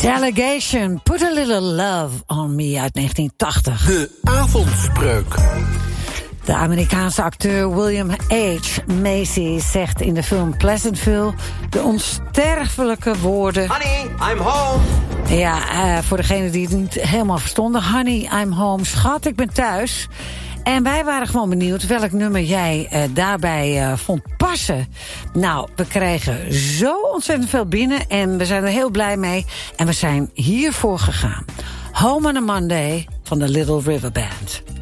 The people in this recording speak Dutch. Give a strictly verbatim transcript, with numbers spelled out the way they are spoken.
Delegation, Put a Little Love on Me uit negentien tachtig. De avondspreuk. De Amerikaanse acteur William H. Macy zegt in de film Pleasantville de onsterfelijke woorden... Honey, I'm home. Ja, uh, voor degenen die het niet helemaal verstonden. Honey, I'm home. Schat, ik ben thuis. En wij waren gewoon benieuwd welk nummer jij uh, daarbij uh, vond passen. Nou, we kregen zo ontzettend veel binnen en we zijn er heel blij mee. En we zijn hiervoor gegaan. Home on a Monday van de Little River Band.